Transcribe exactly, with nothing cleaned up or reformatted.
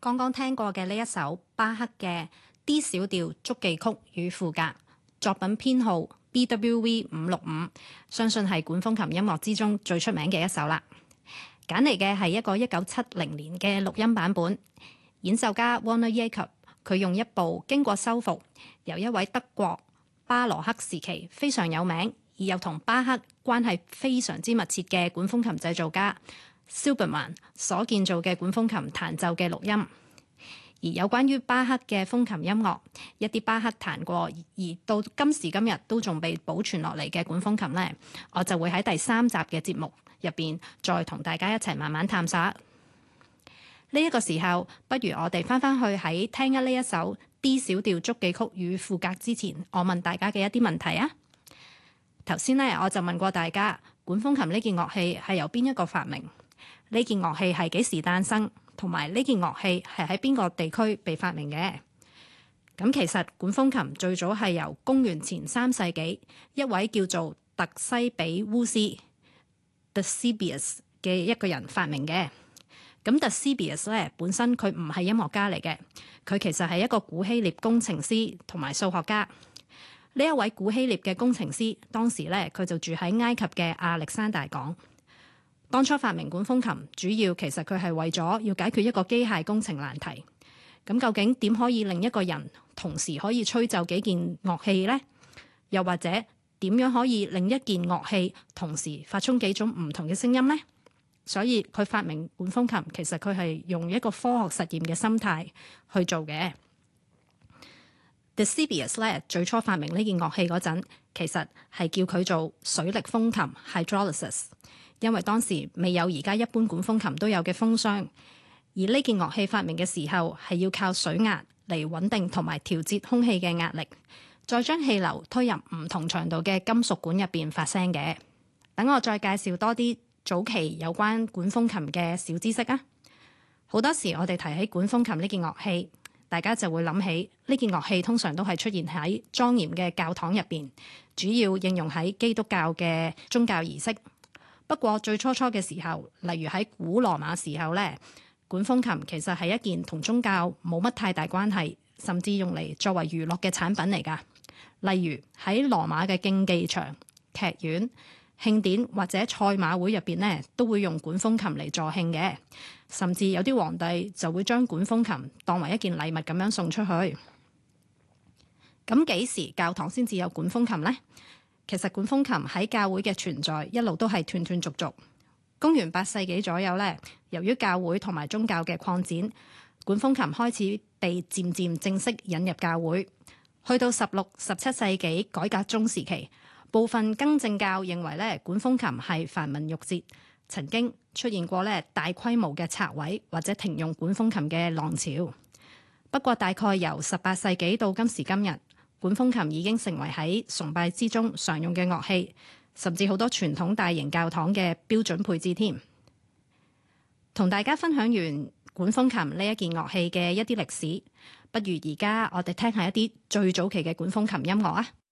剛剛聽過嘅呢一首巴赫嘅 D 小調觸記曲與賦格，作品編號 B W V 五六五，相信係管風琴音樂之中最出名嘅一首啦。揀嚟嘅係一個一九七零年嘅錄音版本，演奏家 Werner Jacob 佢用一部經過修復，由一位德國巴羅克時期非常有名而又同巴赫關係非常之密切嘅管風琴製造家 Silbermann 所建造嘅管風琴彈奏嘅錄音。而有關於巴赫嘅風琴音樂，一啲巴赫彈過而到今時今日都仲被保存落嚟嘅管風琴呢，我就會喺第三集嘅節目入邊再同大家一齊慢慢探索。呢、這、一個時候，不如我哋翻返去喺聽一呢一首 D 小調觸記曲與賦格之前，我問大家嘅一啲問題啊。頭先呢，我就問過大家，管風琴呢件樂器係由邊一個發明？呢件樂器係幾時誕生？同埋呢件樂器係喺邊個地區被發明嘅？咁其實管風琴最早係由公元前三世紀一位叫做特西比烏斯 Desibius 嘅一個人發明嘅。咁 Desibius 咧本身佢唔係音樂家嚟嘅，佢其實係一個古希臘工程師同埋數學家。呢一位古希臘嘅工程師當時咧佢就住喺埃及嘅亞歷山大港。當初發明管風琴，主要其實佢係為咗要解決一個機械工程難題。咁究竟點可以令一個人同時可以吹奏幾件樂器呢？又或者點樣可以令一件樂器同時發出幾種唔同嘅聲音呢？所以佢發明管風琴，其實佢係用一個科學實驗嘅心態去做嘅。Desibius 咧最初發明呢件樂器嗰陣，其實係叫佢做水力風琴 （hydrolysis）。因為當時未有而家一般管風琴都有嘅風箱，而呢件樂器發明嘅時候係要靠水壓嚟穩定同埋調節空氣嘅壓力，再將氣流推入唔同長度嘅金屬管入邊發聲嘅。等我再介紹多啲早期有關管風琴嘅小知識啊！好多時我哋提起管風琴呢件樂器，大家就會諗起呢件樂器通常都係出現喺莊嚴嘅教堂入邊，主要應用喺基督教嘅宗教儀式。不過最初初嘅時候，例如喺古羅馬時候咧，管風琴其實係一件同宗教冇乜太大關係，甚至用嚟作為娛樂嘅產品嚟㗎。例如喺羅馬嘅競技場、劇院、慶典或者賽馬會入邊咧，都會用管風琴嚟助興嘅。甚至有啲皇帝就會將管風琴當為一件禮物咁樣送出去。咁幾時教堂先至有管風琴呢？其實管風琴喺教會嘅存在一路都係斷斷續續。公元八世紀左右咧，由於教會同埋宗教嘅擴展，管風琴開始被漸漸正式引入教會。去到十六、十七世紀改革中時期，部分更正教認為咧管風琴係繁文縟節，曾經出現過咧大規模嘅拆毀或者停用管風琴嘅浪潮。不過大概由十八世紀到今時今日，管風琴已經成為喺崇拜之中常用嘅樂器，甚至好多傳統大型教堂嘅標準配置添。同大家分享完管風琴呢一件樂器嘅一啲歷史，不如而家我哋聽下一啲最早期嘅管風琴音樂啊！